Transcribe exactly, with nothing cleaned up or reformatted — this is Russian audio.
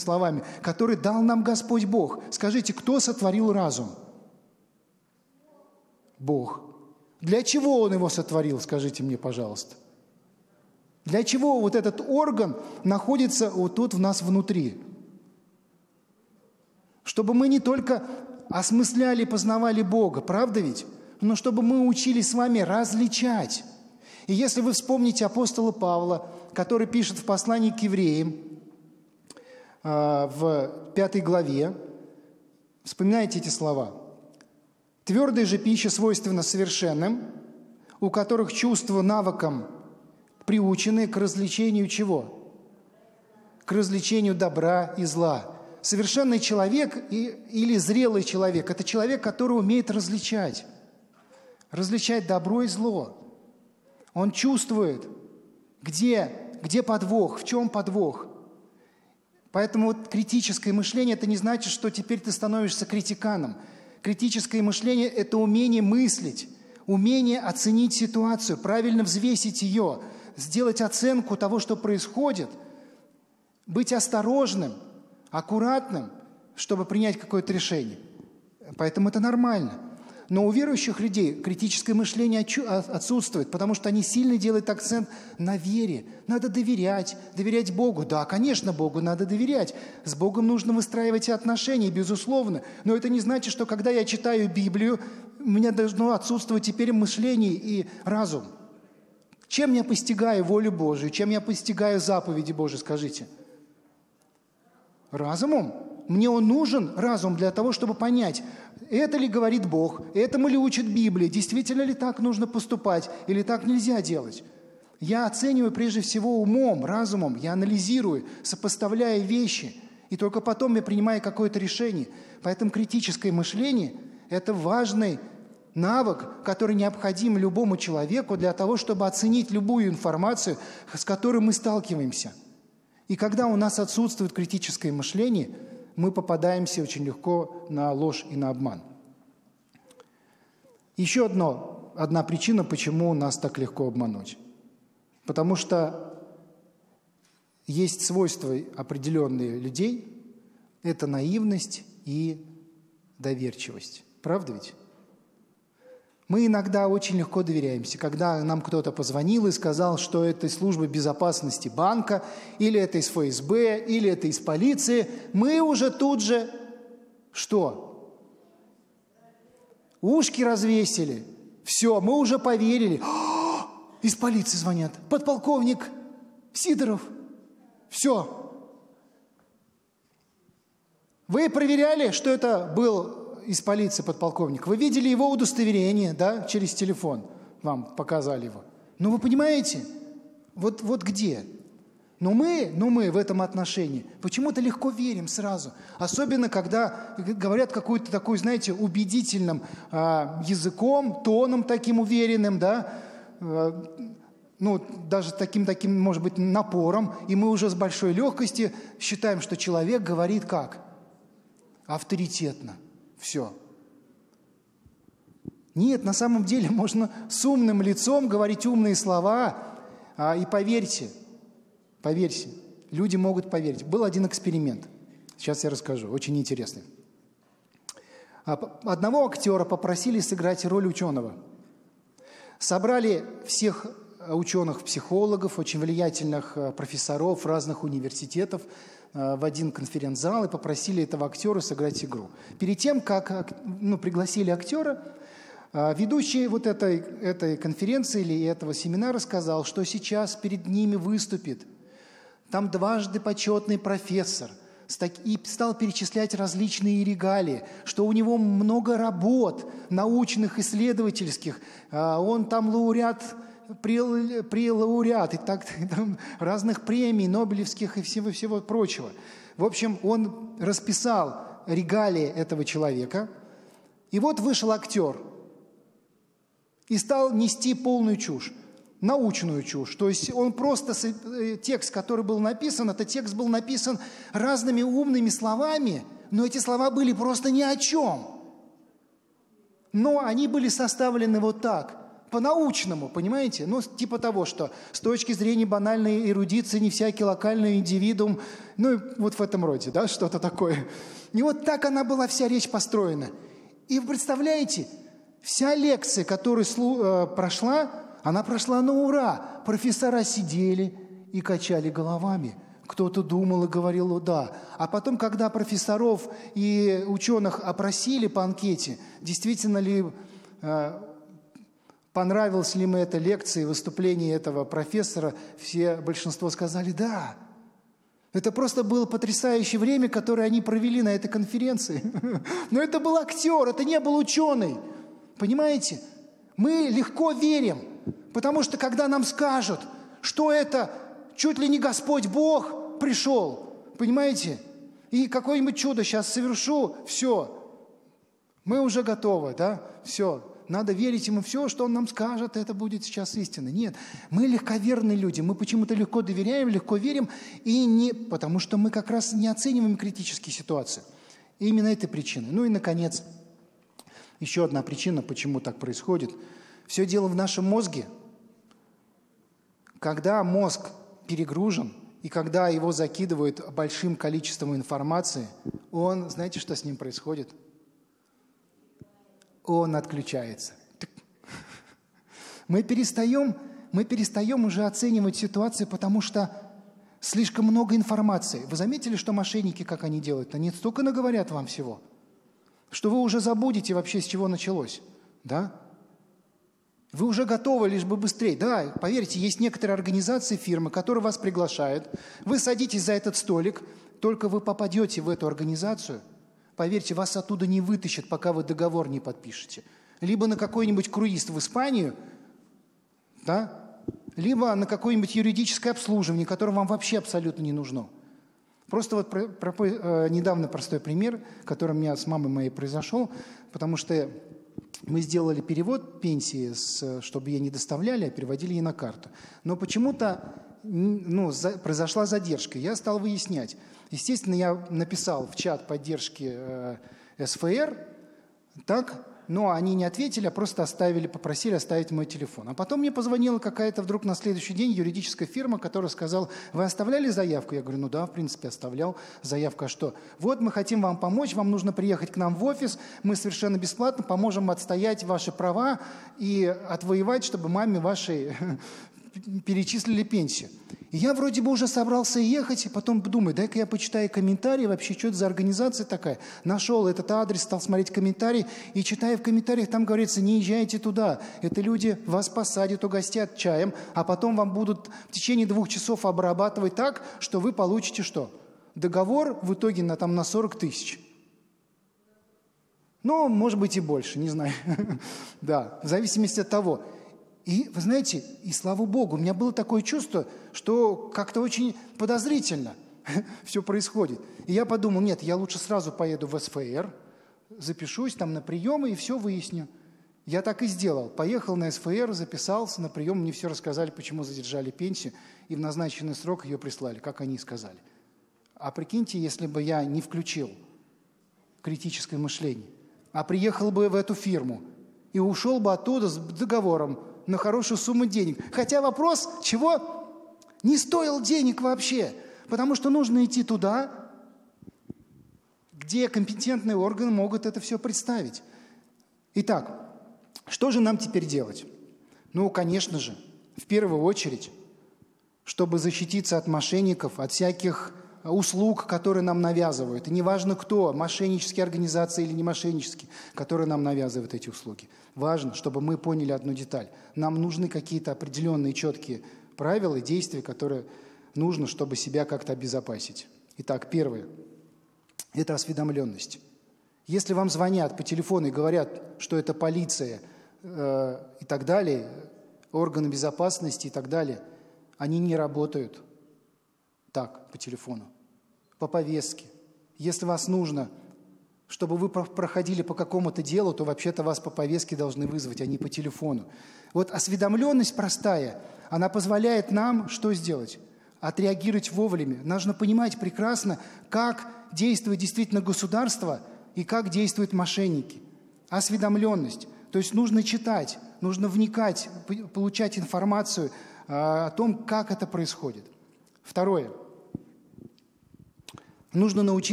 словами, который дал нам Господь Бог. Скажите, кто сотворил разум? Бог. Для чего Он его сотворил, скажите мне, пожалуйста? Для чего вот этот орган находится вот тут в нас внутри? Чтобы мы не только осмысляли, познавали Бога, правда ведь? Но чтобы мы учились с вами различать. И если вы вспомните апостола Павла, который пишет в послании к евреям, в пятой главе, вспоминайте эти слова. «Твердая же пища свойственна совершенным, у которых чувства навыком приучены к развлечению чего? К развлечению добра и зла». Совершенный человек и, или зрелый человек – это человек, который умеет различать. Различать добро и зло. Он чувствует, где, где подвох, в чем подвох. Поэтому вот критическое мышление – это не значит, что теперь ты становишься критиканом. Критическое мышление – это умение мыслить, умение оценить ситуацию, правильно взвесить ее, сделать оценку того, что происходит, быть осторожным, аккуратным, чтобы принять какое-то решение. Поэтому это нормально. Но у верующих людей критическое мышление отсутствует, потому что они сильно делают акцент на вере. Надо доверять, доверять Богу. Да, конечно, Богу надо доверять. С Богом нужно выстраивать отношения, безусловно. Но это не значит, что когда я читаю Библию, у меня должно отсутствовать теперь мышление и разум. Чем я постигаю волю Божию? Чем я постигаю заповеди Божии, скажите? Разумом. Мне он нужен, разум, для того, чтобы понять, это ли говорит Бог, этому ли учит Библия, действительно ли так нужно поступать, или так нельзя делать. Я оцениваю прежде всего умом, разумом, я анализирую, сопоставляю вещи, и только потом я принимаю какое-то решение. Поэтому критическое мышление – это важный навык, который необходим любому человеку для того, чтобы оценить любую информацию, с которой мы сталкиваемся. И когда у нас отсутствует критическое мышление, мы попадаемся очень легко на ложь и на обман. Еще одно, одна причина, почему нас так легко обмануть. Потому что есть свойства определенные людей – это наивность и доверчивость. Правда ведь? Мы иногда очень легко доверяемся. Когда нам кто-то позвонил и сказал, что это из службы безопасности банка, или это из эф эс бэ, или это из полиции, мы уже тут же что? Ушки развесили. Все, мы уже поверили. О, из полиции звонят. Подполковник Сидоров. Все. Вы проверяли, что это был из полиции подполковник? Вы видели его удостоверение, да, через телефон? Вам показали его. Ну, вы понимаете, вот, вот где? Но мы, ну мы в этом отношении почему-то легко верим сразу. Особенно, когда говорят какой-то такой, знаете, убедительным э, языком, тоном таким уверенным, да, э, ну, даже таким, таким, может быть, напором, и мы уже с большой легкостью считаем, что человек говорит как? Авторитетно. Все. Нет, на самом деле можно с умным лицом говорить умные слова, а, и поверьте, поверьте, люди могут поверить. Был один эксперимент, сейчас я расскажу, очень интересный. Одного актера попросили сыграть роль ученого. Собрали всех ученых-психологов, очень влиятельных профессоров разных университетов в один конференц-зал и попросили этого актера сыграть игру. Перед тем, как ну, пригласили актера, ведущий вот этой, этой конференции или этого семинара сказал, что сейчас перед ними выступит там дважды почетный профессор и стал перечислять различные регалии, что у него много работ научных, исследовательских, он там лауреат, При, при лауреат и так, и там, разных премий, нобелевских и всего-всего прочего. В общем, он расписал регалии этого человека. И вот вышел актер и стал нести полную чушь, научную чушь. То есть он просто, текст, который был написан, этот текст был написан разными умными словами, но эти слова были просто ни о чем. Но они были составлены вот так. по-научному, понимаете? Ну, типа того, что с точки зрения банальной эрудиции не всякий локальный индивидуум, ну, и вот в этом роде, да, что-то такое. И вот так она была вся речь построена. И вы представляете, вся лекция, которая слу- э, прошла, она прошла на ура. Профессора сидели и качали головами. Кто-то думал и говорил «да». А потом, когда профессоров и ученых опросили по анкете, действительно ли э, понравилась ли им эта лекция, выступление этого профессора, все, большинство сказали «да». Это просто было потрясающее время, которое они провели на этой конференции. Но это был актер, это не был ученый. Понимаете? Мы легко верим, потому что когда нам скажут, что это чуть ли не Господь Бог пришел, понимаете? И какое-нибудь чудо сейчас совершу, все, мы уже готовы, да? Все. Надо верить ему, все, что он нам скажет, это будет сейчас истина. Нет, мы легковерные люди, мы почему-то легко доверяем, легко верим, и не, потому что мы как раз не оцениваем критические ситуации. И именно этой причиной. Ну и, наконец, еще одна причина, почему так происходит. Все дело в нашем мозге. Когда мозг перегружен, и когда его закидывают большим количеством информации, он, знаете, что с ним происходит? Он отключается. Мы перестаем, мы перестаем уже оценивать ситуацию, потому что слишком много информации. Вы заметили, что мошенники, как они делают? Они столько наговорят вам всего, что вы уже забудете вообще, с чего началось. Да? Вы уже готовы, лишь бы быстрее. Да, поверьте, есть некоторые организации, фирмы, которые вас приглашают. Вы садитесь за этот столик, только вы попадете в эту организацию, поверьте, вас оттуда не вытащат, пока вы договор не подпишете. Либо на какой-нибудь круиз в Испанию, да? Либо на какое-нибудь юридическое обслуживание, которое вам вообще абсолютно не нужно. Просто вот про, про, э, недавно простой пример, который у меня с мамой моей произошел, потому что мы сделали перевод пенсии, с, чтобы ей не доставляли, а переводили ей на карту. Но почему-то ну, за, произошла задержка. Я стал выяснять. Естественно, я написал в чат поддержки э, эс эф эр, так, но они не ответили, а просто оставили, попросили оставить мой телефон. А потом мне позвонила какая-то вдруг на следующий день юридическая фирма, которая сказала: вы оставляли заявку? Я говорю, ну да, в принципе, оставлял заявку. А что? Вот мы хотим вам помочь, вам нужно приехать к нам в офис, мы совершенно бесплатно поможем отстоять ваши права и отвоевать, чтобы маме вашей перечислили пенсию. И я вроде бы уже собрался ехать, и потом думаю, дай-ка я почитаю комментарии, вообще, что это за организация такая. Нашел этот адрес, стал смотреть комментарии, и читая в комментариях, там говорится, не езжайте туда. Это люди вас посадят, угостят чаем, а потом вам будут в течение двух часов обрабатывать так, что вы получите что? Договор в итоге на, там, на сорок тысяч. Ну, может быть и больше, не знаю. Да, в зависимости от того. И, вы знаете, и слава Богу, у меня было такое чувство, что как-то очень подозрительно все происходит. И я подумал, нет, я лучше сразу поеду в эс эф эр, запишусь там на приемы и все выясню. Я так и сделал. Поехал на эс эф эр, записался на прием, мне все рассказали, почему задержали пенсию, и в назначенный срок ее прислали, как они и сказали. А прикиньте, если бы я не включил критическое мышление, а приехал бы в эту фирму и ушел бы оттуда с договором на хорошую сумму денег. Хотя вопрос, чего? Не стоил денег вообще. Потому что нужно идти туда, где компетентные органы могут это все представить. Итак, что же нам теперь делать? Ну, конечно же, в первую очередь, чтобы защититься от мошенников, от всяких услуг, которые нам навязывают. И неважно кто, мошеннические организации или не мошеннические, которые нам навязывают эти услуги. Важно, чтобы мы поняли одну деталь. Нам нужны какие-то определенные четкие правила и действия, которые нужно, чтобы себя как-то обезопасить. Итак, первое – это осведомленность. Если вам звонят по телефону и говорят, что это полиция э, и так далее, органы безопасности и так далее, они не работают так по телефону. По повестке. Если вас нужно, чтобы вы проходили по какому-то делу, то вообще-то вас по повестке должны вызвать, а не по телефону. Вот осведомленность простая, она позволяет нам что сделать? Отреагировать вовремя. Нужно понимать прекрасно, как действует действительно государство и как действуют мошенники. Осведомленность. То есть нужно читать, нужно вникать, получать информацию о том, как это происходит. Второе. Нужно научиться